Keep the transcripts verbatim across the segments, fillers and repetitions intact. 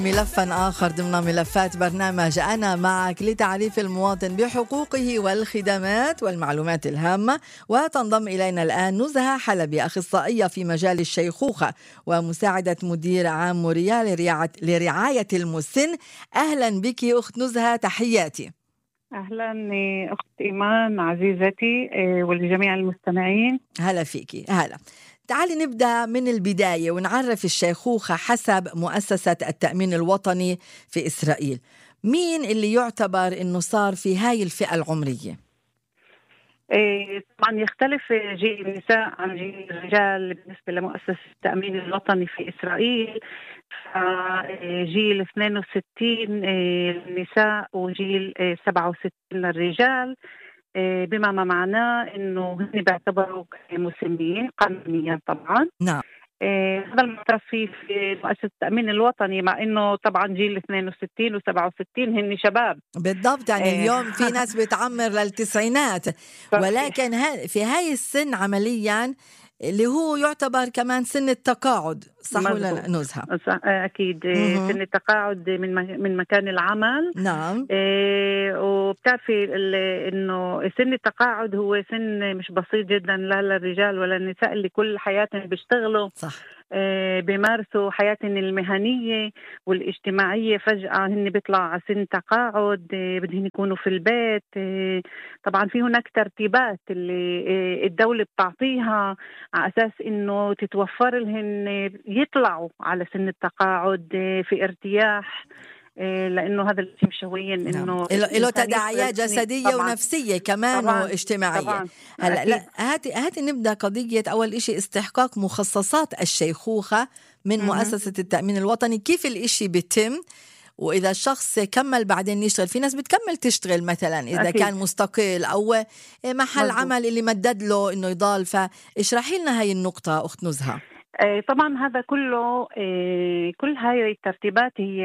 ملفا آخر ضمن ملفات برنامج أنا معك لتعريف المواطن بحقوقه والخدمات والمعلومات الهامة. وتنضم إلينا الآن نزهة حلبي، أخصائية في مجال الشيخوخة ومساعدة مدير عام موريال لرعاية المسن. أهلا بك أخت نزهة، تحياتي. أهلا أخت إيمان عزيزتي ولجميع المستمعين. هلا فيكي. هلا. تعالي نبدأ من البداية ونعرف الشيخوخة حسب مؤسسة التأمين الوطني في إسرائيل. مين اللي يعتبر إنه صار في هاي الفئة العمرية؟ إيه طبعا يختلف جيل النساء عن جيل الرجال بالنسبة لمؤسسة التأمين الوطني في إسرائيل. جيل اثنين وستين النساء وجيل سبعة وستين الرجال، بما ما معناه انه هن بيعتبروا مسنين قانونيا طبعا. نعم. هذا المعترف فيه في مؤسسة التأمين الوطني، مع انه طبعا جيل اثنين وستين وسبعة وستين هن شباب بالضبط. يعني اليوم في ناس بتعمر للتسعينات، ولكن في هاي السن عمليا اللي هو يعتبر كمان سن التقاعد، صح ولا لا نزهة؟ أكيد. مه. سن التقاعد من من مكان العمل. نعم. إيه وبتعرفي إنه سن التقاعد هو سن مش بسيط جدا، لا للرجال ولا النساء اللي كل حياتهم بيشتغلوا. صح. بيمارسوا حياتهم المهنية والاجتماعية، فجأة هن بيطلع على سن تقاعد، بدهم يكونوا في البيت. طبعا في هناك ترتيبات اللي الدولة بتعطيها على أساس إنه تتوفر لهن يطلعوا على سن التقاعد في ارتياح، لأنه هذا الشيء مشويا إنه له تداعيات جسدية طبعاً ونفسية كمان طبعاً واجتماعية. طبعاً هلا لا هاتي هاتي نبدأ قضية أول إشي استحقاق مخصصات الشيخوخة من م- مؤسسة التأمين الوطني. كيف الإشي بيتم؟ وإذا الشخص كمل بعدين يشتغل، في ناس بتكمل تشتغل مثلا إذا أكيد. كان مستقل أو محل مزبوط. عمل اللي مدد له إنه يضال. فاشرحي لنا هاي النقطة أخت نزهة. طبعا هذا كله، كل هاي الترتيبات هي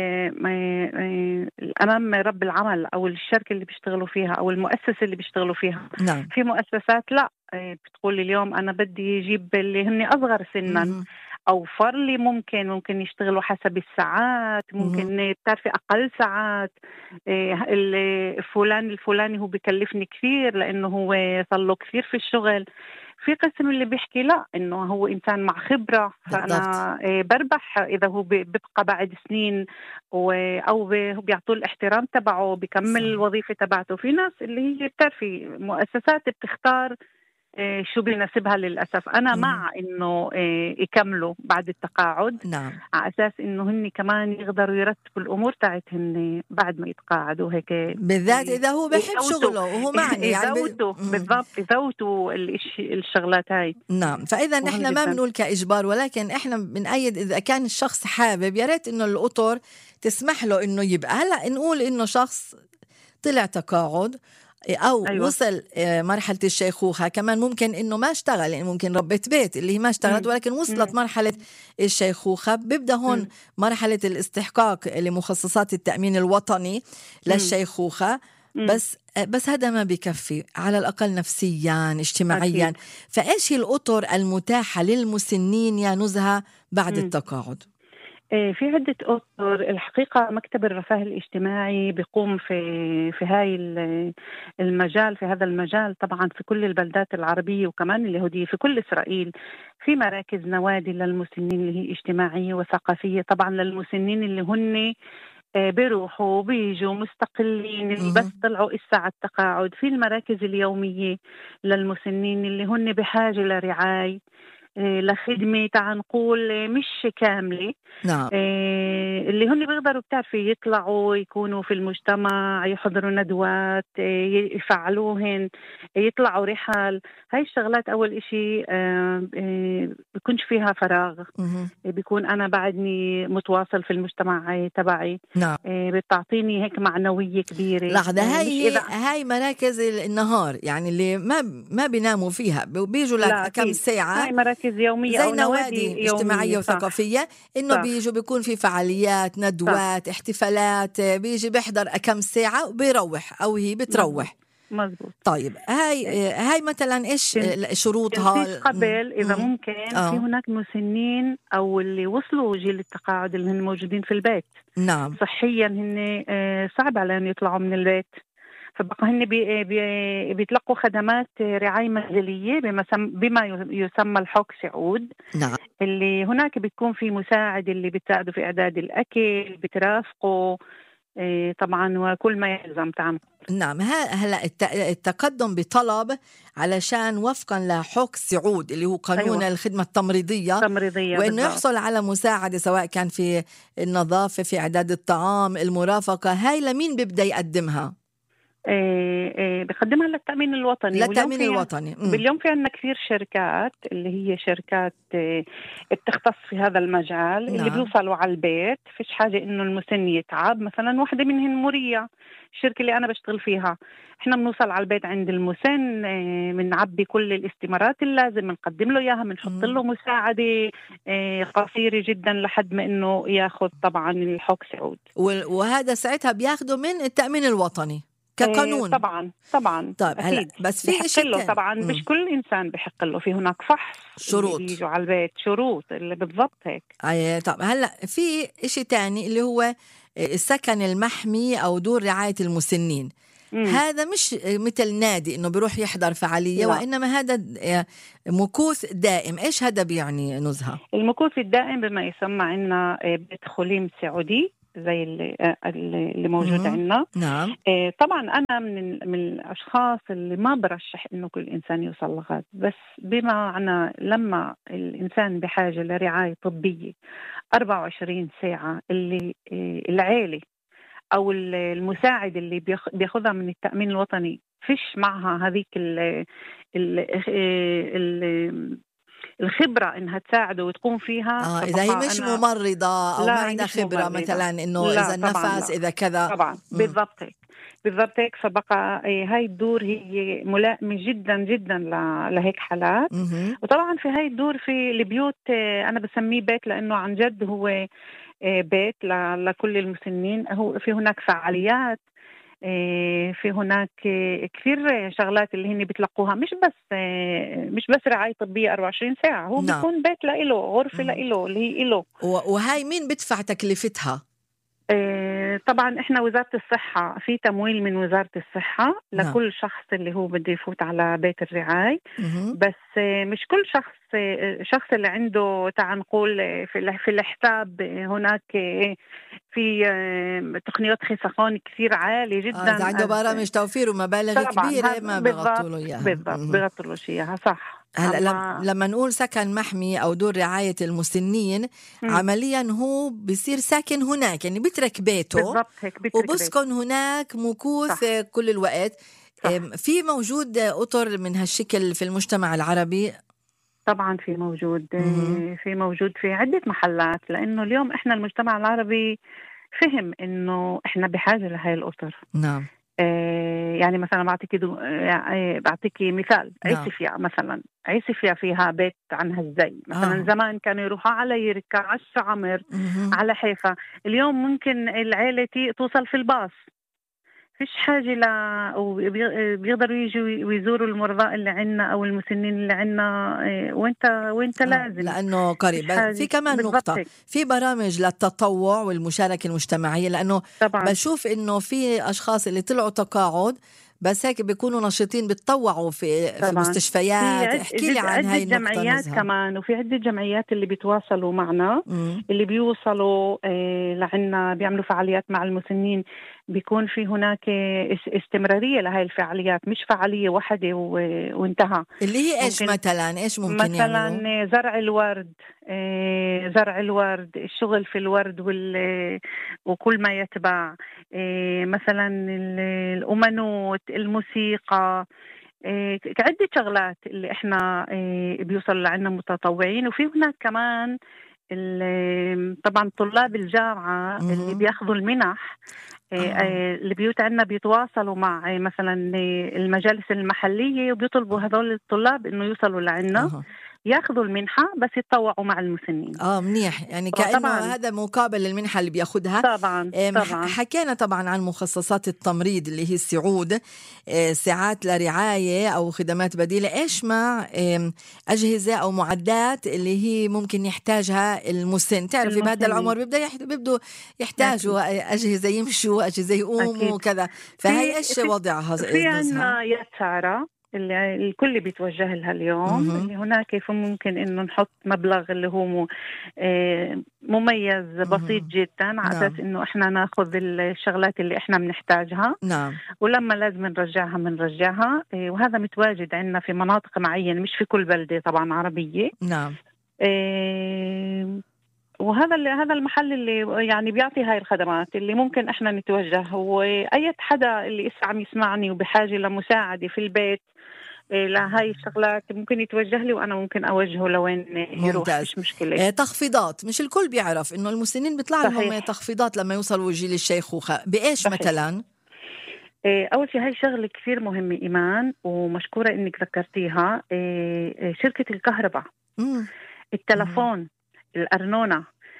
أمام رب العمل أو الشركة اللي بيشتغلوا فيها أو المؤسسة اللي بيشتغلوا فيها. نعم. في مؤسسات لا بتقول اليوم أنا بدي يجيب اللي هن أصغر سنا م- أو فرلي، ممكن ممكن يشتغلوا حسب الساعات، ممكن تعرفي أقل ساعات. الفلان الفلاني هو بيكلفني كثير لأنه هو صار له كثير في الشغل. في قسم اللي بيحكي لا إنه هو إنسان مع خبرة، فأنا بربح إذا هو بيبقى بعد سنين أو بيعطوا الاحترام تبعه بيكمل الوظيفة تبعته. في ناس اللي هي بتعرفي مؤسسات بتختار شو بيناسبها. للأسف أنا مم. مع إنه يكملوا بعد التقاعد. نعم. على أساس إنه هن كمان يقدروا يرتبوا الأمور تاعتهن بعد ما يتقاعدوا هيك، بالذات إذا هو بيحب شغله وهو معني يعني يزوتوا بالضبط يزوتوا الشغلات هاي. نعم. فإذا نحن ما بنقول كإجبار، ولكن إحنا بنأيد إذا كان الشخص حابب، يا ريت إنه الأطر تسمح له إنه يبقى. هلا نقول إنه شخص طلع تقاعد أو أيوة. وصل مرحلة الشيخوخة، كمان ممكن إنه ما اشتغل، يعني ممكن ربة بيت اللي هي ما اشتغلت ولكن وصلت م. مرحلة الشيخوخة. بيبدأ هون م. مرحلة الاستحقاق لمخصصات التأمين الوطني للشيخوخة. م. بس بس هذا ما بيكفي، على الأقل نفسيا اجتماعيا. أكيد. فإيش هي الأطر المتاحة للمسنين يا نزهة بعد م. التقاعد؟ في عدة أطر. الحقيقة مكتب الرفاه الاجتماعي بيقوم في في هاي المجال، في هذا المجال طبعا في كل البلدات العربية وكمان اليهودية في كل إسرائيل. في مراكز نوادي للمسنين اللي هي اجتماعية وثقافية، طبعا للمسنين اللي هن بيروحوا بيجوا مستقلين اللي بس طلعوا الساعة التقاعد. في المراكز اليومية للمسنين اللي هن بحاجة لرعاية لخدمة تعال نقول مش كاملة. نعم. إيه اللي هن بيقدروا بتعرفي يطلعوا يكونوا في المجتمع، يحضروا ندوات، إيه يفعلوهن، يطلعوا رحال. هاي الشغلات أول إشي آه إيه بيكونش فيها فراغ. إيه بيكون أنا بعدني متواصل في المجتمع تبعي. نعم. إيه بتعطيني هيك معنوية كبيرة. لحظة. هاي إذا... هاي مراكز النهار يعني اللي ما ما بيناموا فيها، بيجوا لك كم ساعة. هاي مراكز يومية زي أو نوادي اجتماعية وثقافية، إنه بيجوا بيكون في فعاليات، ندوات، صح. احتفالات، بيجي بيحضر كم ساعة وبيروح أو هي بتروح. مزبوط. طيب هاي هاي مثلا إيش شروطها؟ تنسيش قبل إذا مم. ممكن آه. في هناك مسنين أو اللي وصلوا جيل التقاعد اللي هن موجودين في البيت. نعم. صحيا هن صعب عليهم يطلعوا من البيت، فبقى هن بي بي بيتلقوا خدمات رعاية منزلية بما يسمى الحوك سعود. نعم. اللي هناك بيكون في مساعد اللي بتساعده في إعداد الأكل، بترافقه طبعا وكل ما يلزم تعمل. نعم. هلا التقدم بطلب علشان وفقا لحوك سعود اللي هو قانون أيوة. الخدمة التمريضية، تمريضية وإنه بالضبط. يحصل على مساعدة سواء كان في النظافة، في إعداد الطعام، المرافقة. هاي لمين بيبدأ يقدمها؟ إيه إيه بقدمها للتأمين الوطني. للتأمين الوطني. باليوم في عندنا كثير شركات اللي هي شركات إيه بتختص في هذا المجال. نعم. اللي بيوصلوا على البيت، فيش حاجة إنه المسن يتعب. مثلا واحدة منهن مرية، الشركة اللي أنا بشتغل فيها، إحنا بنوصل على البيت عند المسن، بنعبي إيه كل الاستمارات اللازم، بنقدم له إياها، بنحط له مساعدة إيه قصيرة جدا لحد ما إنه ياخذ طبعا الحوك سعود. وهذا ساعتها بياخده من التأمين الوطني كقانون. طبعا طبعا. طيب هلا بس في شيء له طبعا مم. مش كل انسان بحق له، في هناك فحص، شروط اللي بيجوا على البيت، شروط اللي بالضبط هيك. اي طب هلا في شيء تاني اللي هو السكن المحمي او دور رعاية المسنين. مم. هذا مش مثل نادي انه بيروح يحضر فعالية. لا. وانما هذا مكوث دائم. ايش هذا بيعني نزهة؟ المكوث الدائم بما يسمى عندنا بيت خليم سعودي زي اللي, اللي موجود عندنا. نعم. طبعا أنا من من الأشخاص اللي ما برشح إنه كل إنسان يوصل لغاية، بس بمعنى لما الإنسان بحاجة لرعاية طبية أربعة وعشرين ساعة، اللي العائلة أو المساعد اللي بياخذها من التأمين الوطني فيش معها هذيك ال ال ال الخبرة إنها تساعده وتقوم فيها. آه إذا هي مش ممرضة أو ما عندها خبرة ممرضة. مثلا إنه إذا النفس إذا كذا. طبعا بالضبط هيك بالضبط هيك. فبقى هاي الدور هي ملائمة جدا جدا لهيك حالات. م- وطبعا في هاي الدور في البيوت، أنا بسميه بيت لأنه عن جد هو بيت لكل المسنين. هو في هناك فعاليات، في هناك كثير شغلات اللي هن بتلقوها، مش بس مش بس رعاية طبية أربعة وعشرين ساعة. هو نعم. بيكون بيت لإله، غرفة لإله اللي هي إله. وهاي مين بدفع تكلفتها؟ طبعا إحنا وزارة الصحة، في تمويل من وزارة الصحة لكل نعم. شخص اللي هو بده يفوت على بيت الرعاية. بس مش كل شخص شخص اللي عنده تعال نقول في في الحساب هناك في تقنيات خسخان كثير عالية جدا. آه عنده برامج توفير ومبالغ كبيرة ما بيغطوا له إياها. بالضبط بيغطوا له إياها صح. هلا أما... لما نقول سكن محمي أو دور رعاية المسنين، م. عمليا هو بيصير ساكن هناك، يعني بيترك بيته بالضبط هيك، بيترك وبسكن بيت. هناك مكوث صح. كل الوقت صح. في موجود أطر من هالشكل في المجتمع العربي؟ طبعا في موجود. م- في موجود في عدة محلات، لأنه اليوم إحنا المجتمع العربي فهم إنه إحنا بحاجة لهاي الأطر. نعم. آه يعني مثلا بعطيكي دو... آه بعطيكي مثال. نعم. عيسفيا مثلا، عيسفيا فيها بيت عن هالزي مثلا. آه. زمان كانوا يروحوا على يركا، على الشعمر، م- على حيفا. اليوم ممكن العائلة توصل في الباص، فيش حاجة ل وبيقدروا يجوا ويزوروا المرضى اللي عنا أو المسنين اللي عنا وانت وانت لازم، لأنه قريب. في كمان نقطة، في برامج للتطوع والمشاركة المجتمعية، لأنه طبعاً. بشوف إنه في أشخاص اللي طلعوا تقاعد بس هيك بيكونوا نشيطين، بيتطوعوا في طبعاً. في مستشفيات. احكي لي عن هاي النقطة. جمعيات كمان، وفي عدة جمعيات اللي بيتواصلوا معنا، م. اللي بيوصلوا اه لعنا بيعملوا فعاليات مع المسنين. بيكون في هناك استمرارية لهاي الفعاليات، مش فعالية واحدة وانتهى. اللي هي إيش مثلا؟ إيش ممكن مثلا يعملوا؟ مثلا زرع الورد، اه زرع الورد، الشغل في الورد وكل ما يتبع، اه مثلا الأمنوت، الموسيقى، اه عدة شغلات اللي احنا اه بيوصل لعنا متطوعين. وفي هناك كمان طبعا طلاب الجامعة م- اللي بياخذوا المنح. آه. البيوت عندنا بيتواصلوا مع مثلا المجالس المحلية وبيطلبوا هذول الطلاب إنه يوصلوا لعنا. آه. ياخذوا المنحة بس يتطوعوا مع المسنين. اه منيح، يعني كأنه طبعاً. هذا مقابل للمنحة اللي بياخدها. طبعا أم، طبعا حكينا طبعا عن مخصصات التمريض اللي هي السعود، أه، ساعات لرعاية أو خدمات بديلة. إيش مع أم، أجهزة أو معدات اللي هي ممكن يحتاجها المسن؟ تعرفي بهذا العمر بيبدأ يح- بيبدوا يحتاجوا أجهزة يمشوا، أجهزة يقوموا وكذا، فهي إيش وضعها؟ في عنا يا سارة اللي الكل بيتوجه لها اليوم، مهم. اللي هناك كيف ممكن إنه نحط مبلغ اللي هو م- آه، مميز بسيط مهم. جدا على نعم. أساس إنه إحنا ناخذ الشغلات اللي إحنا بنحتاجها، نعم. ولما لازم نرجعها بنرجعها. آه، وهذا متواجد عندنا في مناطق معينة، مش في كل بلدة طبعا عربية. نعم. آه، وهذا اللي هذا المحل اللي يعني بيعطي هاي الخدمات اللي ممكن احنا نتوجه. واي حدا اللي اسا عم يسمعني وبحاجه لمساعده في البيت إيه لهاي الشغلات ممكن يتوجه لي، وانا ممكن اوجهه لوين يروح. ممتاز. مش مشكله. آه، تخفيضات، مش الكل بيعرف انه المسنين بيطلع لهم تخفيضات لما يوصلوا جيل الشيخوخه، بايش صحيح. مثلا إيه اول شيء هاي شغله كثير مهمه ايمان، ومشكوره انك ذكرتيها. إيه شركه الكهرباء، مم. التلفون، مم. الارنونه.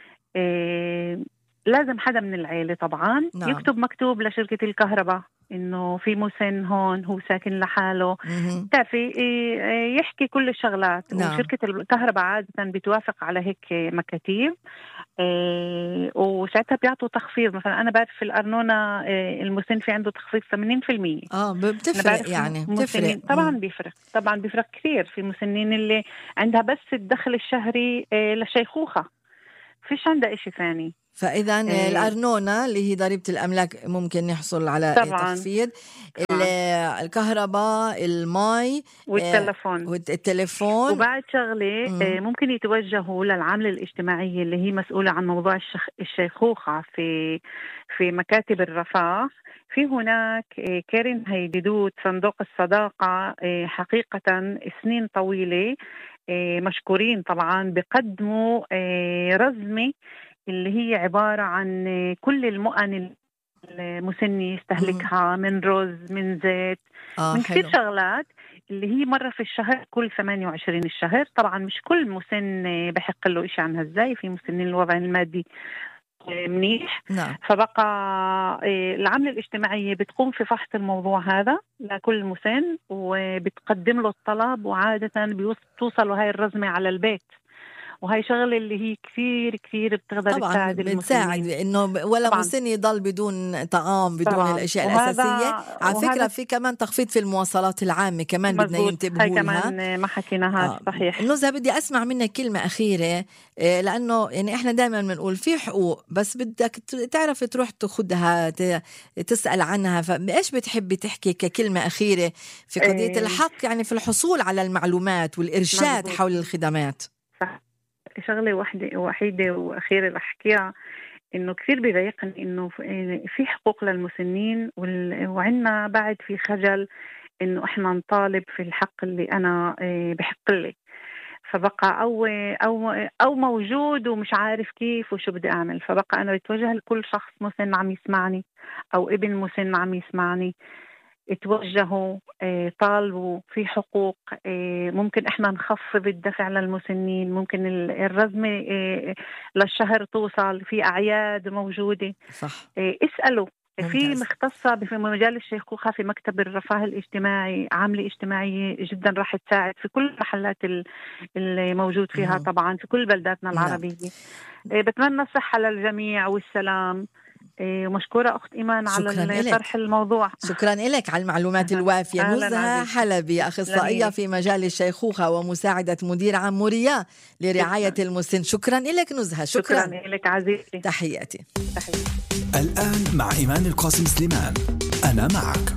إيه لازم حدا من العيلة طبعا نعم. يكتب مكتوب لشركة الكهرباء إنه في مسن هون هو ساكن لحاله، تعرفي يحكي كل الشغلات نعم. وشركة الكهرباء عادة بتوافق على هيك مكاتيب، إيه وساعتها بيعطوا تخفيض. مثلا أنا بعرف في الأرنونة إيه المسن في عنده تخفيض ثمانين بالمية. آه بتفرق يعني بتفرق طبعا مم. بيفرق طبعا بيفرق كثير. في مسنين اللي عندها بس الدخل الشهري إيه للشيخوخة، فيش عندها إشي ثاني. فإذا إيه الأرنونة اللي هي ضريبة الأملاك ممكن يحصل على طبعاً. تخفيض. طبعاً. الكهرباء، الماء والتلفون والتلفون. وبعد شغلة مم. ممكن يتوجهوا للعاملة الاجتماعية اللي هي مسؤولة عن موضوع الشيخ الشيخوخة في في مكاتب الرفاه. في هناك كارين هيديدوت صندوق الصداقة، حقيقة سنين طويلة مشكورين طبعا، بقدموا رزمة اللي هي عبارة عن كل المؤن المسني يستهلكها من رز، من زيت، آه من كثير شغلات، اللي هي مرة في الشهر كل ثمانية وعشرين الشهر. طبعا مش كل مسن بحق له إشي عن هالزي، في مسنين الوضع المادي منيح نعم. فبقى العملة الاجتماعية بتقوم في فحص الموضوع هذا لكل مسن، وبتقدم له الطلب، وعادة بتوصل هاي الرزمة على البيت. وهي شغلة اللي هي كثير كثير بتقدر تساعد المسنين. بتساعد إنه ولا طبعاً. مسن يضل بدون طعام، بدون طبعاً. الأشياء الأساسية. على فكرة في كمان تخفيض في المواصلات العامة كمان بدنا ينتبهوا لها. هاي كمان ما حكيناها آه. صحيح. نزهة بدي أسمع منك كلمة أخيرة، لأنه يعني إحنا دائما بنقول في حقوق بس بدك تعرف تروح تاخدها تسأل عنها، فإيش بتحبي تحكي ككلمة أخيرة في قضية إيه. الحق يعني في الحصول على المعلومات والإرشاد مزبوط. حول الخدمات. صح. شغلة واحدة وحيدة وأخيرة رح أحكيها، إنه كثير بيضايقني إنه في حقوق للمسنين وعنا بعد في خجل إنه إحنا نطالب في الحق اللي أنا بحق لي، فبقى أو أو أو موجود ومش عارف كيف وشو بدي أعمل. فبقى أنا بتوجه لكل شخص مسن عم يسمعني أو ابن مسن عم يسمعني، اتوجهوا طالبوا في حقوق. ممكن احنا نخفض الدفع للمسنين، ممكن الرزمة للشهر توصل، في أعياد موجودة صح. اسألوا ممتاز. في مختصة في مجال الشيخوخة في مكتب الرفاه الاجتماعي، عاملة اجتماعية جدا راح تساعد في كل المحلات اللي موجود فيها. مم. طبعا في كل بلداتنا العربية. نعم. بتمنى الصحة للجميع والسلام. ومشكورة أخت إيمان على طرح الموضوع. شكرا لك على المعلومات الوافية. نزهة حلبي، أخصائية في مجال الشيخوخة ومساعدة مدير عام موريا لرعاية المسن. شكرا لك نزهة. شكرا, شكرا لك عزيزتي. تحياتي. تحياتي. الآن مع إيمان القاسم سليمان، أنا معك.